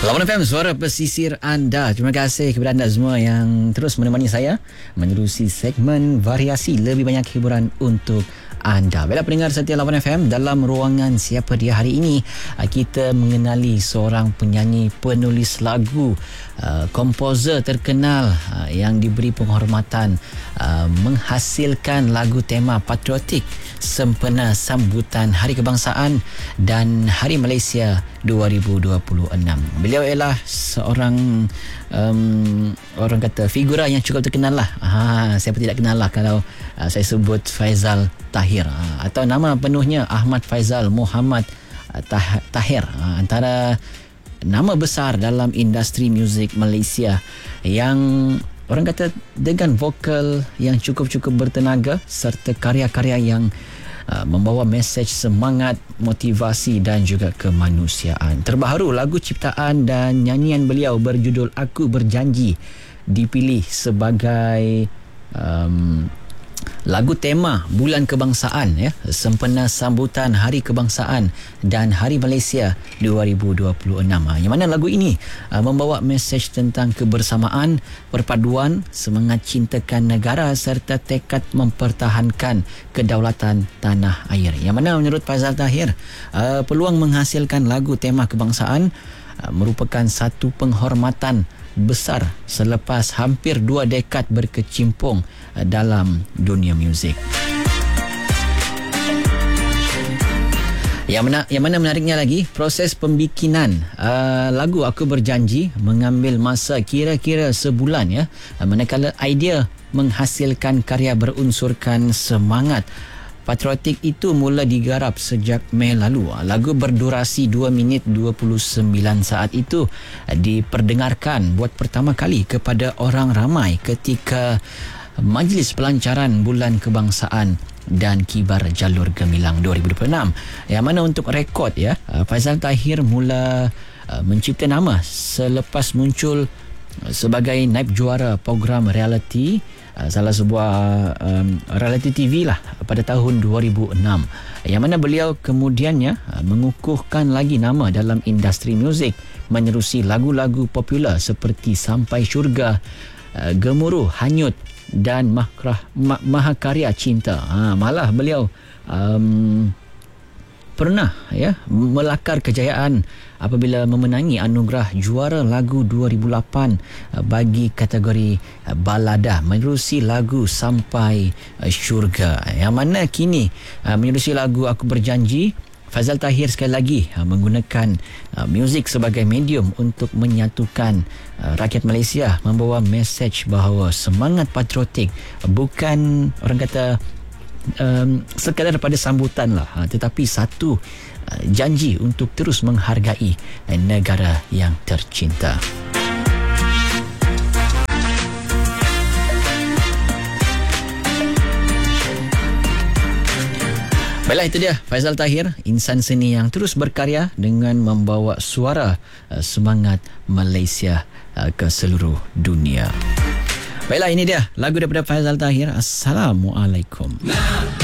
Lawan FM, suara pesisir anda. Terima kasih kepada anda semua yang terus menemani saya menerusi segmen variasi lebih banyak hiburan untuk anda. Baiklah pendengar setia Lawan FM, dalam ruangan Siapa Dia hari ini kita mengenali seorang penyanyi, penulis lagu, komposer terkenal yang diberi penghormatan menghasilkan lagu tema patriotik sempena sambutan Hari Kebangsaan dan Hari Malaysia 2026. Beliau ialah seorang orang kata figura yang cukup terkenal lah. Siapa tidak kenal lah kalau saya sebut Faizal Tahir, atau nama penuhnya Ahmad Faizal Muhammad Tahir. Antara nama besar dalam industri muzik Malaysia yang orang kata dengan vokal yang cukup-cukup bertenaga serta karya-karya yang membawa mesej semangat, motivasi dan juga kemanusiaan. Terbaru lagu ciptaan dan nyanyian beliau berjudul Aku Berjanji dipilih sebagai lagu tema Bulan Kebangsaan sempena sambutan Hari Kebangsaan dan Hari Malaysia 2026. Yang mana lagu ini membawa mesej tentang kebersamaan, perpaduan, semangat cintakan negara serta tekad mempertahankan kedaulatan tanah air. Yang mana menurut Faizal Tahir, peluang menghasilkan lagu tema kebangsaan merupakan satu penghormatan besar selepas hampir 2 dekad berkecimpung dalam dunia muzik. Yang mana menariknya lagi, proses pembikinan lagu Aku Berjanji mengambil masa kira-kira sebulan manakala idea menghasilkan karya berunsurkan semangat patriotik itu mula digarap sejak Mei lalu. Lagu berdurasi 2 minit 29 saat itu diperdengarkan buat pertama kali kepada orang ramai ketika Majlis Pelancaran Bulan Kebangsaan dan Kibar Jalur Gemilang 2026. Yang mana untuk rekod Faizal Tahir mula mencipta nama selepas muncul sebagai naib juara program reality, salah sebuah reality TV lah pada tahun 2006, yang mana beliau kemudiannya mengukuhkan lagi nama dalam industri muzik menerusi lagu-lagu popular seperti Sampai Syurga, Gemuruh Hanyut dan Mahakarya Cinta. Malah beliau pernah melakar kejayaan apabila memenangi anugerah juara lagu 2008 bagi kategori balada menerusi lagu Sampai Syurga. Yang mana kini menerusi lagu Aku Berjanji, Faizal Tahir sekali lagi menggunakan muzik sebagai medium untuk menyatukan rakyat Malaysia, membawa mesej bahawa semangat patriotik bukan orang kata sekadar pada sambutan lah, tetapi satu janji untuk terus menghargai negara yang tercinta. Baiklah, itu dia Faizal Tahir, insan seni yang terus berkarya dengan membawa suara semangat Malaysia ke seluruh dunia. Baiklah, ini dia lagu daripada Faizal Tahir. Assalamualaikum.